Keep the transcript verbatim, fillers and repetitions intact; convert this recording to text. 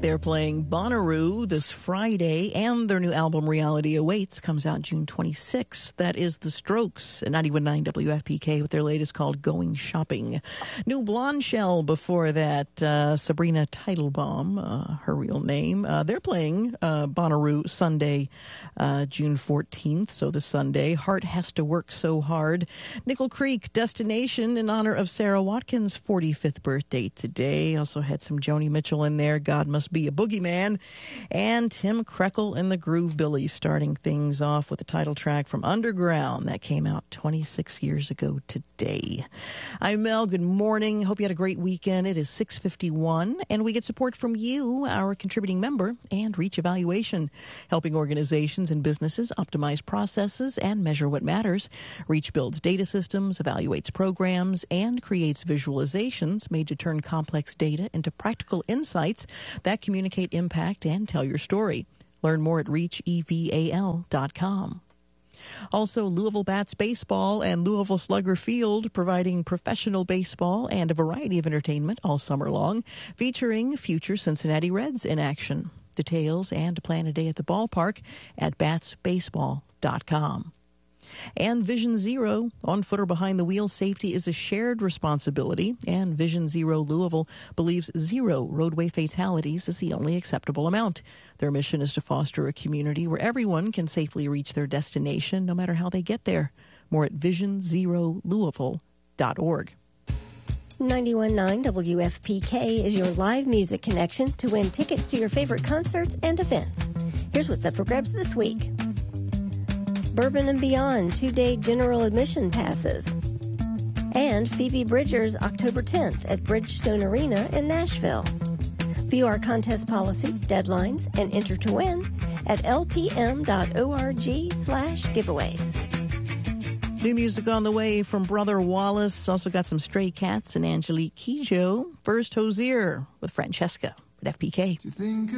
They're playing Bonnaroo this Friday, and their new album, Reality Awaits, comes out June twenty-sixth. That is The Strokes at ninety-one point nine W F P K with their latest called Going Shopping. New Blonde Shell before that, uh, Sabrina Teitelbaum, uh, her real name. Uh, they're playing uh, Bonnaroo Sunday, uh, June fourteenth, so this Sunday. Heart Has to Work So Hard. Nickel Creek Destination in honor of Sarah Watkins' forty-fifth birthday today. Also had some Joni Mitchell in there, God Must Be a Boogeyman, and Tim Krekel and the Groove Billies starting things off with the title track from Underground that came out twenty-six years ago today. I'm Mel. Good morning. Hope you had a great weekend. It is six fifty-one, and we get support from you, our contributing member, and Reach Evaluation, helping organizations and businesses optimize processes and measure what matters. Reach builds data systems, evaluates programs, and creates visualizations made to turn complex data into practical insights that communicate impact and tell your story. Learn more at reach eval dot com. Also, Louisville Bats Baseball and Louisville Slugger Field providing professional baseball and a variety of entertainment all summer long, featuring future Cincinnati Reds in action. Details and plan a day at the ballpark at bats baseball dot com. And Vision Zero, on foot or behind the wheel, safety is a shared responsibility, and Vision Zero Louisville believes zero roadway fatalities is the only acceptable amount. Their mission is to foster a community where everyone can safely reach their destination, no matter how they get there. More at vision zero louisville dot org. ninety-one point nine W F P K is your live music connection to win tickets to your favorite concerts and events. Here's what's up for grabs this week. Bourbon and Beyond two-day general admission passes. And Phoebe Bridgers October tenth at Bridgestone Arena in Nashville. View our contest policy, deadlines, and enter to win at lpm dot org slash giveaways. New music on the way from Brother Wallace. Also got some Stray Cats and Angelique Kidjo. First, Hozier with Francesca at F P K.